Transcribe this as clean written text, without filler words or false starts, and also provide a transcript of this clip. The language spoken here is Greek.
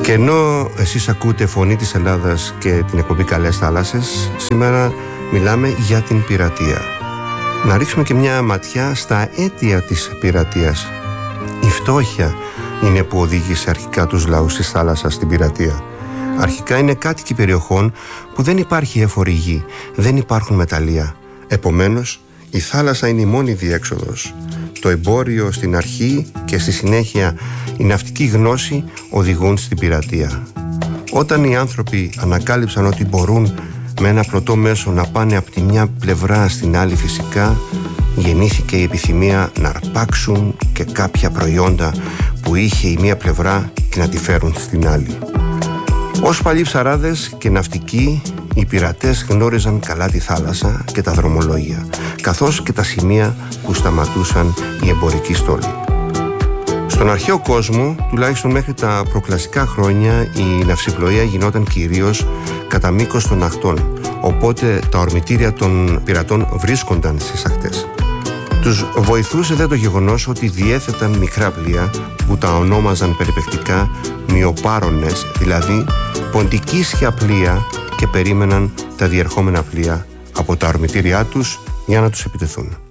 Και ενώ εσείς ακούτε Φωνή της Ελλάδας και την εκπομπή Καλές Θάλασσες, σήμερα μιλάμε για την πειρατεία. Να ρίξουμε και μια ματιά στα αίτια της πειρατείας. Η φτώχεια είναι που οδήγησε αρχικά τους λαούς της θάλασσας στην πειρατεία. Αρχικά είναι κάτοικοι περιοχών που δεν υπάρχει έφορη γη, δεν υπάρχουν μεταλλεία. Επομένως, η θάλασσα είναι η μόνη διέξοδος. Το εμπόριο στην αρχή και στη συνέχεια η ναυτική γνώση οδηγούν στην πειρατεία. Όταν οι άνθρωποι ανακάλυψαν ότι μπορούν με ένα πλωτό μέσο να πάνε από τη μια πλευρά στην άλλη, φυσικά γεννήθηκε η επιθυμία να αρπάξουν και κάποια προϊόντα που είχε η μία πλευρά και να τη φέρουν στην άλλη. Ως παλιοί ψαράδες και ναυτικοί, οι πειρατές γνώριζαν καλά τη θάλασσα και τα δρομολόγια, καθώς και τα σημεία που σταματούσαν οι εμπορικοί στόλοι. Στον αρχαίο κόσμο, τουλάχιστον μέχρι τα προκλασικά χρόνια, η ναυσιπλοεία γινόταν κυρίως κατά μήκος των ακτών, οπότε τα ορμητήρια των πειρατών βρίσκονταν στις ακτές. Τους βοηθούσε δε το γεγονός ότι διέθεταν μικρά πλοία που τα ονόμαζαν περιπεκτικά μειοπάρονες, δηλαδή ποντικίσια πλοία, και περίμεναν τα διερχόμενα πλοία από τα ορμητήριά τους για να τους επιτεθούν.